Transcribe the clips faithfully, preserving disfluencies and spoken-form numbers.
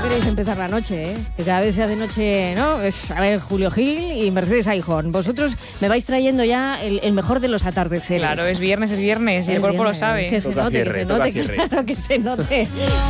queréis empezar la noche, ¿eh? Que cada vez se hace noche, ¿no? Es, a ver, Julio Gil y Mercedes Aijón. Vosotros me vais trayendo ya el, el mejor de los atardeceres. Claro, es viernes, es viernes, y el cuerpo lo sabe. Que se Toca note, cierre, que se toca note, cierre. claro que se note.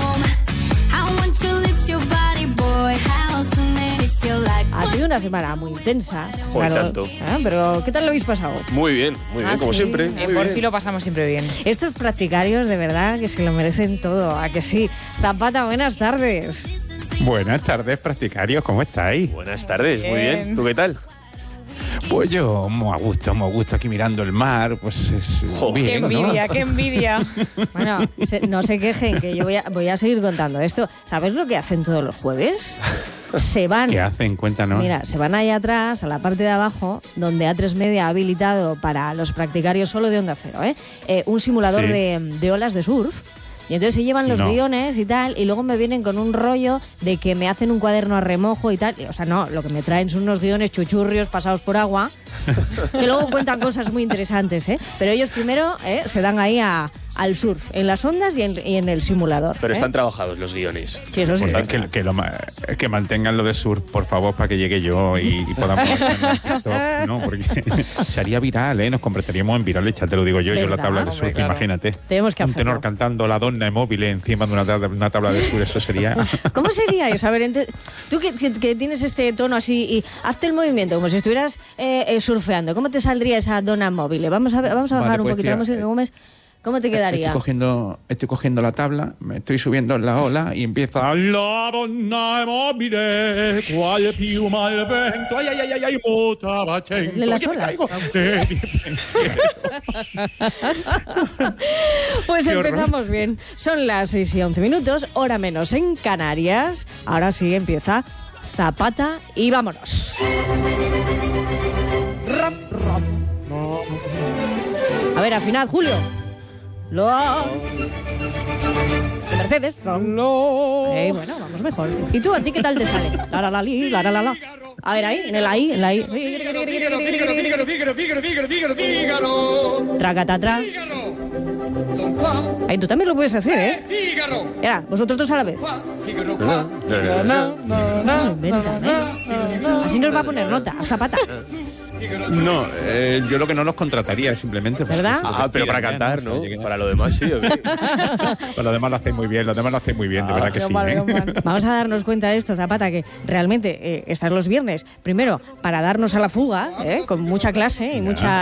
Ha sido una semana muy intensa. Joder, claro. tanto. Ah, pero, ¿qué tal lo habéis pasado? Muy bien, muy Ah, bien, como sí. siempre. En muy Porfi bien. lo pasamos siempre bien. Estos practicarios, de verdad, que se lo merecen todo. ¿A que sí? Zapata, buenas tardes. Buenas tardes, practicarios, ¿cómo estáis? Buenas tardes, muy Bien. bien. ¿Tú qué tal? Pues yo, muy a gusto, muy a gusto aquí mirando el mar, pues es Jo, bien, ¡Qué ¿no? envidia, qué envidia! Bueno, se- no se quejen, que yo voy a, voy a seguir contando esto. ¿Sabes lo que hacen todos los jueves? Se van... ¿Qué hacen? Cuéntanos. Mira, se van ahí atrás, a la parte de abajo, donde A tres Media ha habilitado para los practicarios solo de Onda Cero, ¿eh? Eh, un simulador Sí. de, de olas de surf. Y entonces se llevan los No. guiones y tal, y luego me vienen con un rollo de que me hacen un cuaderno a remojo y tal. O sea, no, lo que me traen son unos guiones chuchurrios pasados por agua, que luego cuentan cosas muy interesantes, ¿eh? Pero ellos primero ¿eh? se dan ahí a, al surf, en las ondas y en, y en el simulador. Pero ¿eh? están trabajados los guiones. Sí, eso sí. Por tanto, que, que, lo ma- que mantengan lo de surf, por favor, para que llegue yo y, y podamos hacer en TikTok, ¿no? Porque se haría viral, ¿eh? Nos convertiríamos en virales, ya te lo digo yo, yo la ¿Verdad? tabla de Hombre, surf, claro. imagínate. Tenemos que Un hacerlo. tenor cantando La Donna Móvil encima de una, tabla- una tabla de surf, eso sería... ¿Cómo sería eso? A ver, ente- tú que, que- que tienes este tono así y hazte el movimiento como si estuvieras eh, eh, surfeando. ¿Cómo te saldría esa dona móvil? Vamos a, ver- vamos a bajar Vale, un pues, poquito la tía, música. eh, ¿Cómo, es? ¿Cómo te quedaría? Estoy cogiendo, estoy cogiendo la tabla, me estoy subiendo en la ola y empieza La donna mobile, quale piuma al vento, ay, ay, ay, ay, ay, mutava cento. ¿Le las Oye, me olas? caigo de mi pensiero. Pues Qué horror. empezamos bien. Son las seis y once minutos, hora menos en Canarias. Ahora sí empieza Zapata y vámonos. Rap, rap. A ver, al final, Julio. Lo ha... De Mercedes. No. Eh, bueno, vamos mejor. ¿Y tú, a ti qué tal te sale? La la la li, la la la la. A ver, ahí, en el ahí, en el ahí. Tracatatra. Ahí tú también lo puedes hacer, ¿eh? Mira, vosotros dos a la vez. No, no, no, inventan, ¿eh? Así nos va a poner nota, a Zapata. No, eh, yo lo que no los contrataría simplemente. pues, ¿Verdad? lo que Ah, pero para pidan, cantar, O sea, ¿no? lleguen- Para lo demás sí. ¿o qué? Pero lo demás lo hacéis muy bien, lo demás lo hacéis muy bien, de Ah, verdad que Qué sí. mal, ¿eh? qué mal. Vamos a darnos cuenta de esto, Zapata, que realmente eh, están los viernes, primero, para darnos a la fuga, ¿eh? Con mucha clase y mucha